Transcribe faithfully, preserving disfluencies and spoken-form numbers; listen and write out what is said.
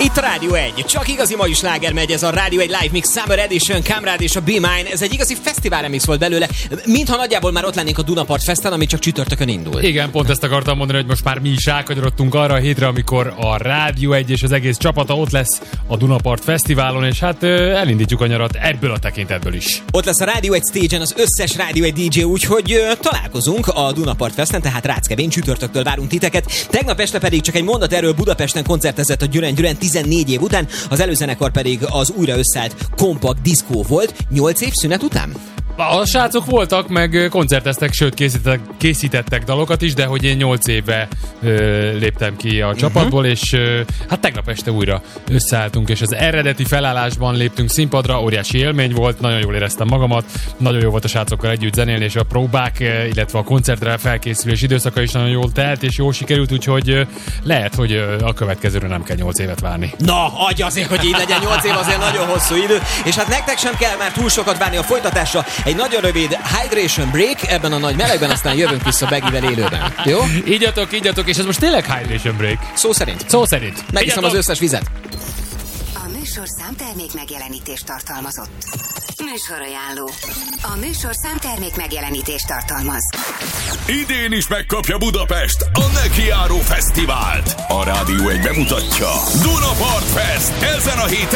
Itt a Rádió egy. Csak igazi mai sláger megy, ez a Rádió egy Live Mix Summer Edition, Kamrád és a Be Mine. Ez egy igazi fesztivál remix volt belőle, mintha nagyjából már ott lennénk a Dunapart Festen, ami csak csütörtökön indul. Igen, pont ezt akartam mondani, hogy most már mi is rákanyarodtunk arra a hétre, amikor a Rádió egy és az egész csapata ott lesz a Dunapart Fesztiválon, és hát elindítjuk a nyarat ebből a tekintetből is. Ott lesz a Rádió egy stage-en az összes Rádió egy dé dzsé, úgyhogy találkozunk a Dunapart Festen, tehát Ráckevén, csütörtöktől várunk titeket. Tegnap este pedig csak egy mondat erről, Budapesten koncertezett a Gyüren Gyüren tizennégy év után, az előzenekar pedig az újra összeállt Kompakt Diszkó volt, nyolc év szünet után. A srácok voltak, meg koncerteztek, sőt készítettek, készítettek dalokat is, de hogy én nyolc éve ö, léptem ki a csapatból, uh-huh. és ö, hát tegnap este újra összeálltunk, és az eredeti felállásban léptünk színpadra, óriási élmény volt, nagyon jól éreztem magamat, nagyon jó volt a srácokkal együtt zenélni, és a próbák, illetve a koncertre felkészülés időszaka is nagyon jól telt, és jól sikerült, úgyhogy ö, lehet, hogy ö, a következőre nem kell nyolc évet várni. Na, adj azért, hogy így legyen, nyolc év azért nagyon hosszú idő, és hát nektek sem kell már túl sokat várni a folytatásra. Egy nagyon rövid hydration break ebben a nagy melegben, aztán jövünk vissza Begivel élőben. Jó? Ígyatok, ígyatok, és ez most tényleg hydration break? Szó szerint. Szó szerint. Megiszom az összes vizet. A műsor számtermék megjelenítést tartalmazott. Műsorajánló. A műsor számtermék megjelenítést tartalmaz. Idén is megkapja Budapest a Nekiáró Fesztivált. A Rádió egy bemutatja. Dunapart Fest ezen a héten